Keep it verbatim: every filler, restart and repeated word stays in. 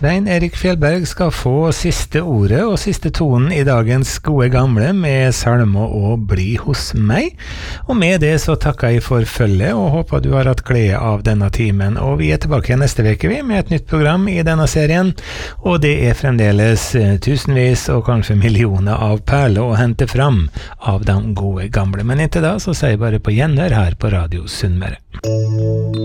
Svein Erik Fjellberg skal få siste ordet og siste tonen i dagens gode gamle med salme og bli hos meg. Og med det så takker jeg for følget og håper du har hatt glede av denne timen. Og vi er tilbake neste veke vi med et nytt program i denne serien. Og det er fremdeles tusenvis og kanskje millioner av perler å hente fram av de gode gamle. Men inntil da så sier jeg bare på gjenhør her på Radio Sunnmøre.